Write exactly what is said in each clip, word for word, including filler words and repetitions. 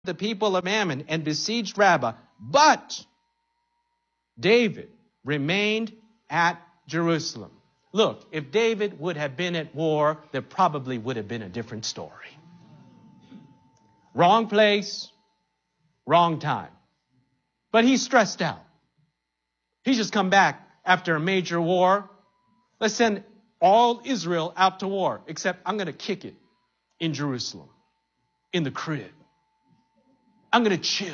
the people of Ammon and besieged Rabbah, but David remained at Jerusalem. Look, if David would have been at war, there probably would have been a different story. Wrong place, wrong time. But he's stressed out. He's just come back after a major war. Let's send all Israel out to war, except I'm going to kick it in Jerusalem, in the crib. I'm going to chill.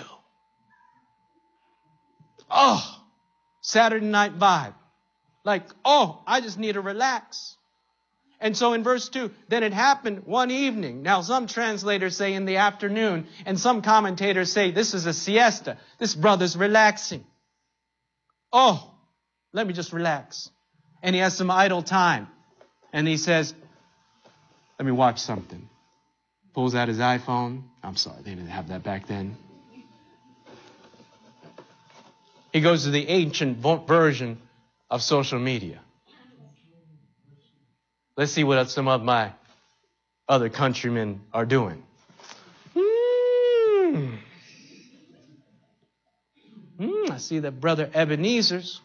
Oh, Saturday night vibe. Like, oh, I just need to relax. And so in verse two, then it happened one evening. Now, some translators say in the afternoon, and some commentators say this is a siesta. This brother's relaxing. Oh, let me just relax. And he has some idle time. And he says, let me watch something. Pulls out his iPhone. I'm sorry, they didn't have that back then. He goes to the ancient version of social media. Let's see what some of my other countrymen are doing. Mm. Mm, I see that brother Ebenezer's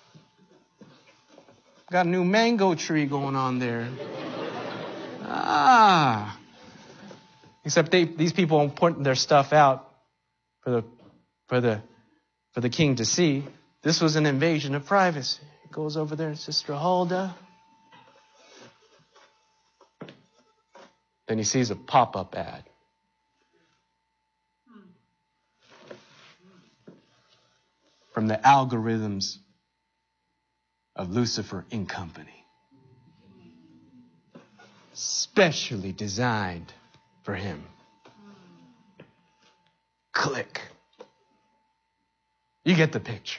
got a new mango tree going on there. Ah. Except they, these people aren't putting their stuff out for the, for the, for the king to see. This was an invasion of privacy. He goes over there, Sister Huldah. Then he sees a pop-up ad. From the algorithms of Lucifer and Company. Specially designed for him. Click. You get the picture.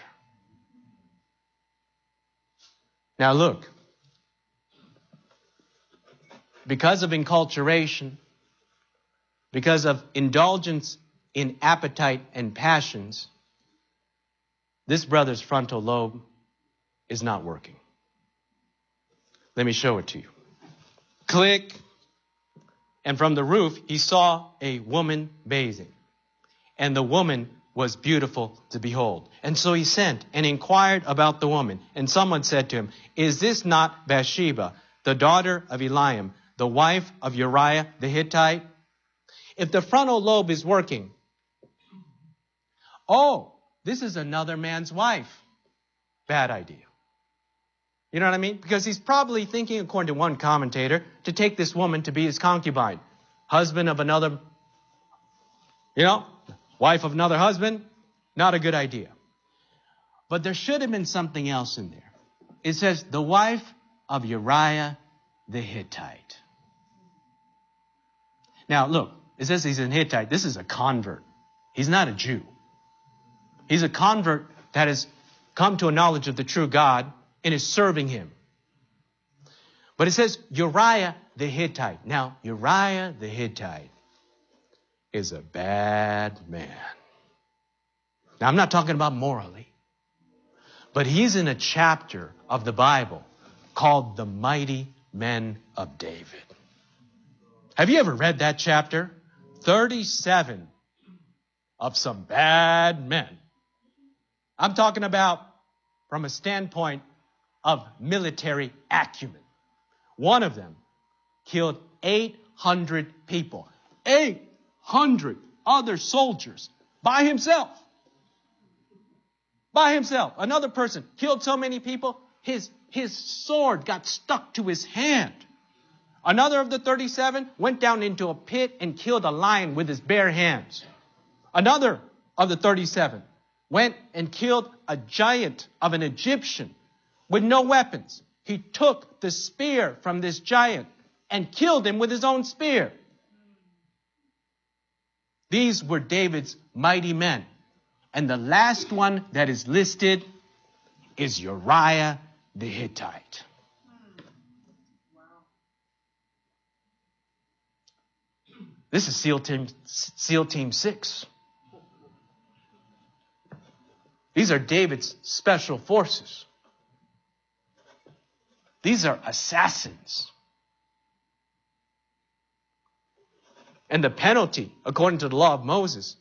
Now look. Because of enculturation, because of indulgence in appetite and passions, this brother's frontal lobe is not working. Let me show it to you. Click. And from the roof, he saw a woman bathing. And the woman was beautiful to behold. And so he sent and inquired about the woman. And someone said to him, is this not Bathsheba, the daughter of Eliam, the wife of Uriah the Hittite? If the frontal lobe is working, oh, this is another man's wife. Bad idea. You know what I mean? Because he's probably thinking, according to one commentator, to take this woman to be his concubine. Husband of another, you know, wife of another husband. Not a good idea. But there should have been something else in there. It says, the wife of Uriah the Hittite. Now, look, it says he's a Hittite. This is a convert. He's not a Jew. He's a convert that has come to a knowledge of the true God and is serving him. But it says Uriah the Hittite. Now, Uriah the Hittite is a bad man. Now, I'm not talking about morally. But he's in a chapter of the Bible called The Mighty Men of David. Have you ever read that chapter? thirty-seven of some bad men. I'm talking about from a standpoint of military acumen. One of them killed eight hundred people. eight hundred other soldiers by himself. By himself. Another person killed so many people, his, his sword got stuck to his hand. Another of the thirty-seven went down into a pit and killed a lion with his bare hands. Another of the thirty-seven went and killed a giant of an Egyptian with no weapons. He took the spear from this giant and killed him with his own spear. These were David's mighty men. And the last one that is listed is Uriah the Hittite. This is SEAL Team, SEAL Team six. These are David's special forces. These are assassins. And the penalty, according to the law of Moses,